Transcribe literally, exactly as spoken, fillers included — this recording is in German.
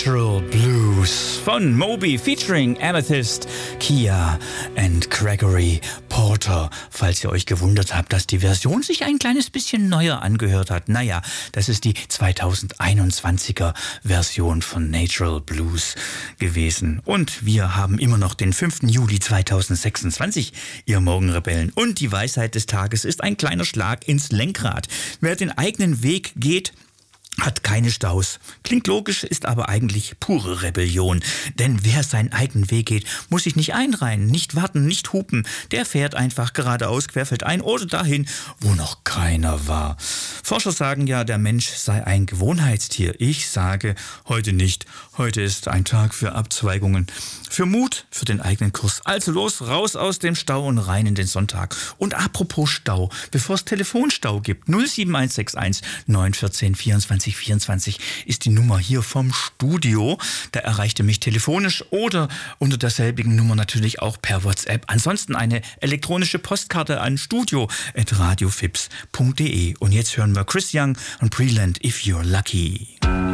Natural Blues von Moby featuring Amethyst, Kia and Gregory Porter. Falls ihr euch gewundert habt, dass die Version sich ein kleines bisschen neuer angehört hat. Naja, das ist die zweitausendeinundzwanziger Version von Natural Blues gewesen. Und wir haben immer noch den fünften Juli zweitausendsechsundzwanzig, ihr Morgenrebellen. Und die Weisheit des Tages ist ein kleiner Schlag ins Lenkrad. Wer den eigenen Weg geht, hat keine Staus. Klingt logisch, ist aber eigentlich pure Rebellion. Denn wer seinen eigenen Weg geht, muss sich nicht einreihen, nicht warten, nicht hupen. Der fährt einfach geradeaus, querfeldein oder dahin, wo noch keiner war. Forscher sagen ja, der Mensch sei ein Gewohnheitstier. Ich sage, heute nicht. Heute ist ein Tag für Abzweigungen, für Mut, für den eigenen Kurs. Also los, raus aus dem Stau und rein in den Sonntag. Und apropos Stau, bevor es Telefonstau gibt, null sieben eins sechs eins neun eins vier vierundzwanzig vierundzwanzig ist die Nummer hier vom Studio. Da erreicht ihr mich telefonisch oder unter derselbigen Nummer natürlich auch per WhatsApp. Ansonsten eine elektronische Postkarte an studio at radiofips punkt de. Und jetzt hören wir Chris Young und Preland, If You're Lucky.